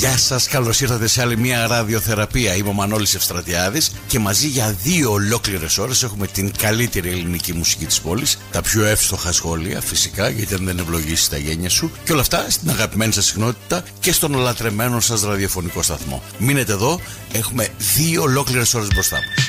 Γεια σας, καλώς ήρθατε σε άλλη μια ραδιοθεραπεία. Είμαι ο Μανώλης Ευστρατιάδης και μαζί για 2 ολόκληρες ώρες έχουμε την καλύτερη ελληνική μουσική της πόλης, τα πιο εύστοχα σχόλια φυσικά, γιατί αν δεν ευλογήσει τα γένια σου, και όλα αυτά στην αγαπημένη σας συχνότητα και στον ολατρεμένο σας ραδιοφωνικό σταθμό. Μείνετε εδώ, έχουμε 2 ολόκληρες ώρες μπροστά μας.